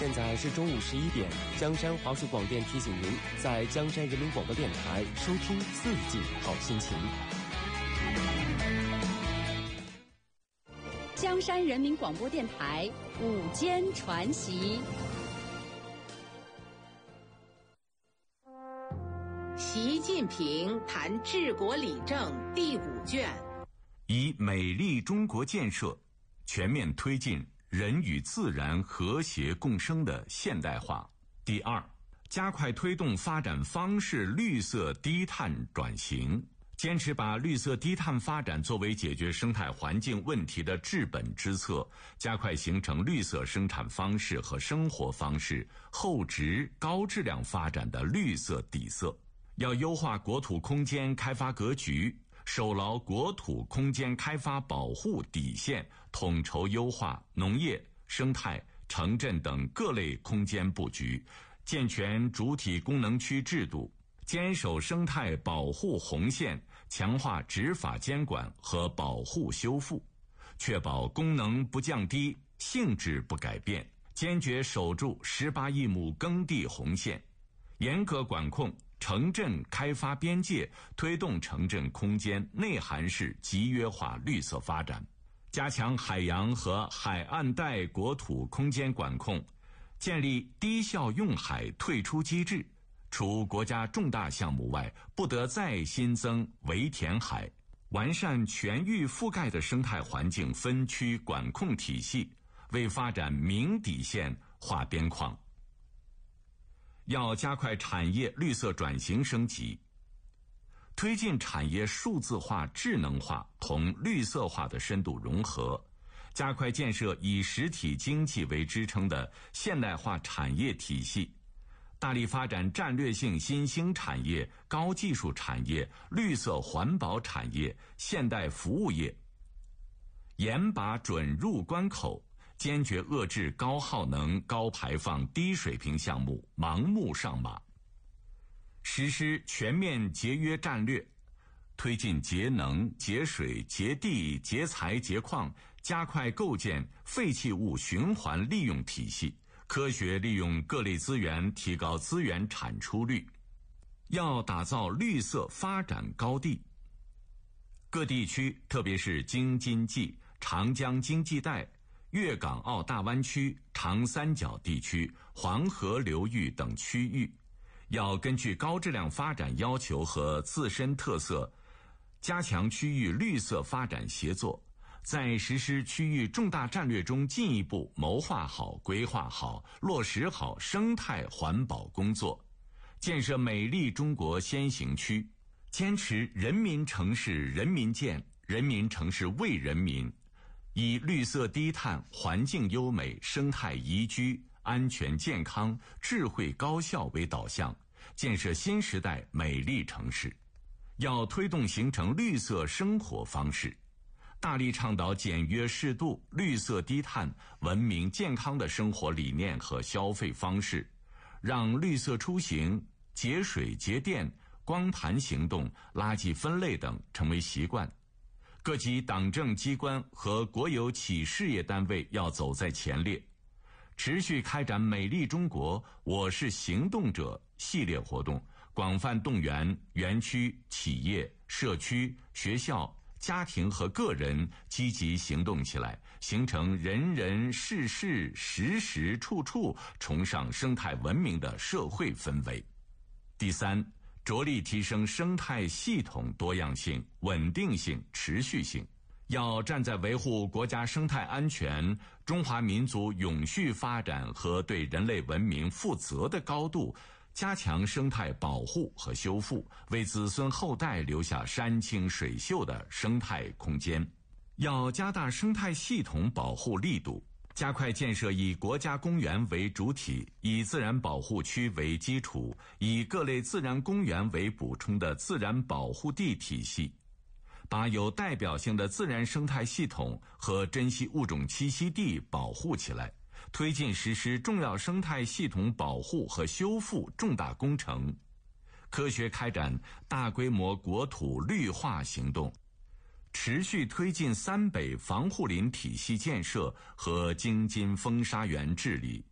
现在是中午11点，江山华数广电提醒您，在江山人民广播电台收听四季好心情。 江山人民广播电台午间传习。 习近平谈治国理政第5卷， 以美丽中国建设全面推进人与自然和谐共生的现代化。第2，加快推动发展方式绿色低碳转型，坚持把绿色低碳发展作为解决生态环境问题的治本之策，加快形成绿色生产方式和生活方式厚质高质量发展的绿色底色。要优化国土空间开发格局，守牢国土空间开发保护底线，统筹优化农业、生态、城镇等各类空间布局，健全主体功能区制度，坚守生态保护红线，强化执法监管和保护修复，确保功能不降低，性质不改变，坚决守住18亿亩耕地红线，严格管控城镇开发边界，推动城镇空间内涵式集约化绿色发展，加强海洋和海岸带国土空间管控，建立低效用海退出机制，除国家重大项目外，不得再新增围填海，完善全域覆盖的生态环境分区管控体系，为发展明底线划边框。要加快产业绿色转型升级，推进产业数字化、智能化同绿色化的深度融合，加快建设以实体经济为支撑的现代化产业体系，大力发展战略性新兴产业、高技术产业、绿色环保产业、现代服务业，严把准入关口，坚决遏制高耗能、高排放、低水平项目盲目上马，实施全面节约战略，推进节能、节水、节地、节材、节矿，加快构建废弃物循环利用体系，科学利用各类资源，提高资源产出率。要打造绿色发展高地，各地区特别是京津冀、长江经济带、粤港澳大湾区、长三角地区、黄河流域等区域，要根据高质量发展要求和自身特色，加强区域绿色发展协作，在实施区域重大战略中进一步谋划好、规划好、落实好生态环保工作，建设美丽中国先行区，坚持人民城市人民建、人民城市为人民，以绿色低碳、环境优美、生态宜居、安全健康、智慧高效为导向，建设新时代美丽城市。要推动形成绿色生活方式，大力倡导简约适度、绿色低碳、文明健康的生活理念和消费方式，让绿色出行、节水节电、光盘行动、垃圾分类等成为习惯。各级党政机关和国有企事业单位要走在前列，持续开展美丽中国我是行动者系列活动，广泛动员园区、企业、社区、学校、家庭和个人积极行动起来，形成人人事事时时处处崇尚生态文明的社会氛围。第3，着力提升生态系统多样性、稳定性、持续性，要站在维护国家生态安全、中华民族永续发展和对人类文明负责的高度，加强生态保护和修复，为子孙后代留下山清水秀的生态空间。要加大生态系统保护力度，加快建设以国家公园为主体、以自然保护区为基础、以各类自然公园为补充的自然保护地体系，把有代表性的自然生态系统和珍稀物种栖息地保护起来，推进实施重要生态系统保护和修复重大工程，科学开展大规模国土绿化行动，持续推进3北防护林体系建设和京津风沙源治理，